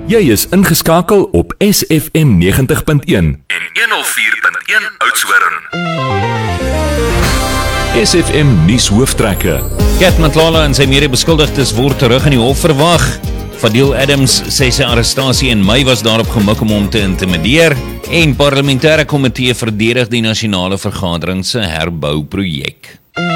Jy is ingeskakel op SFM 90.1 en 104.1 Oudtshoorn. SFM nuus hooftrekke. Kat Matlala en sy mede-beskuldigdes word terug in die hof verwag. Fadil Adams sê sy arrestasie in Mei was daarop gemik om hom te intimideer en parlementêre komitee verdedig die nasionale vergadering se herbouprojek.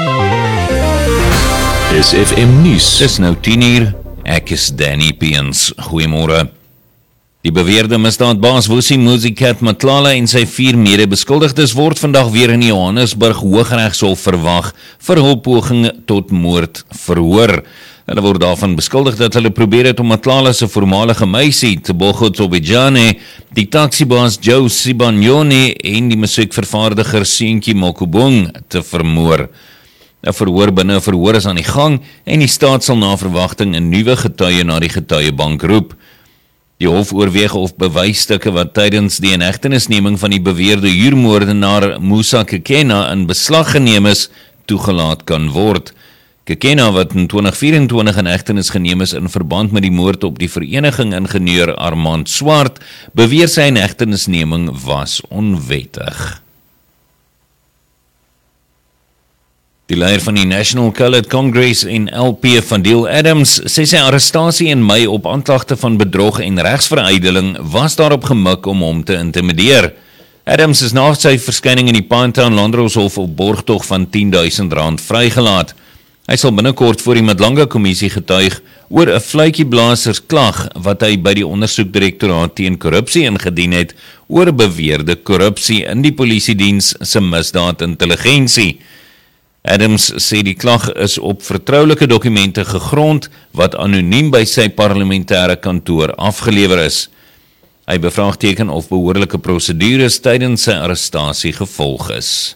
SFM nuus. Dis nou 10:00. Ek is Danny Peens. Goeiemôre. Die beweerde misdaadbaas Vusi Muzi Kat Matlala en sy 4 mede-beskuldigdes word vandag weer in Johannesburg Hooggeregshof verwag vir hul poging tot moord verhoor. Hulle word daarvan beskuldig dat hulle probeer het om Matlala se voormalige meisie, Tebogo Tsobejane, die taksibaas Joe Sibanyoni en die musiekvervaardiger Seentjie Mokubung te vermoor. 'n verhoor binne 'n verhoor is aan die gang en die staat sal na verwagting 'n nuwe getuie na die getuiebank roep. Die hof oorweeg of bewysstukke wat tydens die inhegtenisneming van die beweerde huurmoordenaar Musa Kekena in beslag geneem is, toegelaat kan word. Kekena, wat in 2024 in hegtenis geneem is in verband met die moord op die vereniging ingenieur Armand Swart, beweer sy inhegtenisneming was onwettig. Die leier van die National Coloured Congress en LP Fadil Adams sê sy arrestasie in Mei op aanklagte van bedrog en regsveruideling was daarop gemik om hom te intimideer. Adams is na sy verskyning in die Pinetown Landdroshof op borgtog van R10.000 vrygelaat. Hy sal binnekort voor die Madlanga Kommissie getuig oor 'n fluitjieblaasers klag wat hy by die ondersoekdirektoraat teen korrupsie ingedien het oor beweerde korrupsie in die polisiediens se misdaadintelligensie. Adams sê die klag is op vertroulike dokumente gegrond wat anoniem by sy parlementêre kantoor afgelewer is. Hy bevraagteken of behoorlike prosedures tydens sy arrestasie gevolg is.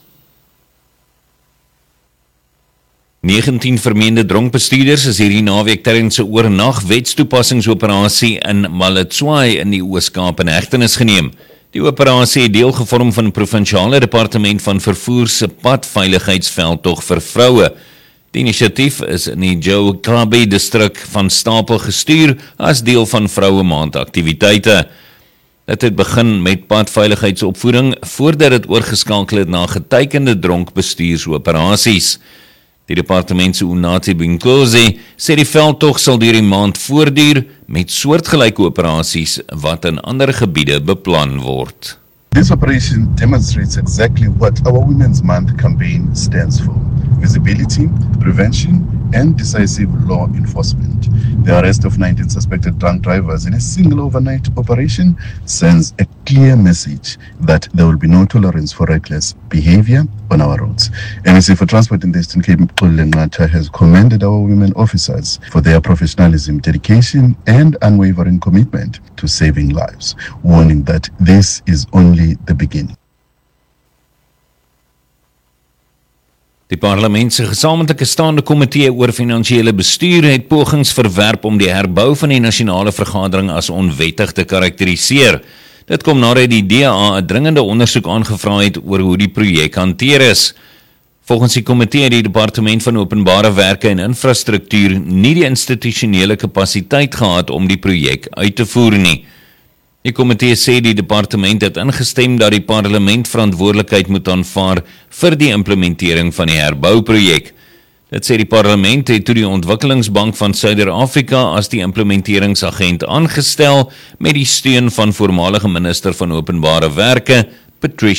19 vermeende dronkbestuurders is hierdie naweek tydens 'n oornag wetstoepassingsoperasie in Maletswai in die Oos-Kaap in hegtenis geneem. Die operasie het deel gevorm van die provinsiale departement van vervoer se padveiligheidsveldtog vir vroue. Die inisiatief is in die Joe Klabi distrik van Stapel gestuur as deel van Vroue Maand aktiwiteite. Dit het begin met padveiligheidsopvoeding voordat dit oorgeskakel het na getekende dronkbestuursoperasies. Die departement se Unathi Binkosi sê die veldtog sal deur die maand voortduur met soortgelyke operasies wat in ander gebiede beplan word. This operation demonstrates exactly what our Women's Month campaign stands for: visibility, prevention, and decisive law enforcement. The arrest of 19 suspected drunk drivers in a single overnight operation sends a clear message that there will be no tolerance for reckless behavior on our roads. MEC for Transport in the Eastern Cape, Nqata, has commended our women officers for their professionalism, dedication, and unwavering commitment to saving lives, warning that this is only the beginning. Die parlement se gesamentlike staande komitee oor finansiële bestuur het pogings verwerp om die herbou van die nasionale vergadering as onwettig te karakteriseer. Dit kom nadat die DA 'n dringende ondersoek aangevra het oor hoe die projek hanteer is. Volgens die komitee het die departement van openbare werke en infrastruktuur nie die institusionele kapasiteit gehad om die projek uit te voer nie. Die komitee sê die departement het ingestem dat die parlement verantwoordelikheid moet aanvaar vir die implementering van die herbouprojek. Dit sê die parlement het toe die Ontwikkelingsbank van Suider-Afrika as die implementeringsagent aangestel met die steun van voormalige minister van openbare werke, Patricia